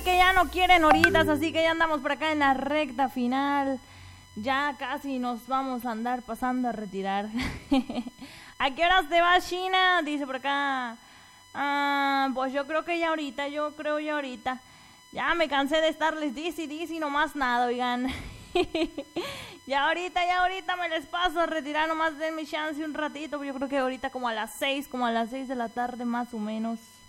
Que ya no quieren horitas, así que ya andamos por acá en la recta final. Ya casi nos vamos a andar pasando a retirar. ¿A qué horas te vas, China? Dice por acá. Pues yo creo que ya ahorita, Ya me cansé de estarles dici, no más nada, oigan. Ya ahorita me les paso a retirar, nomás denme chance un ratito. Yo creo que ahorita como a las 6 de la tarde más o menos.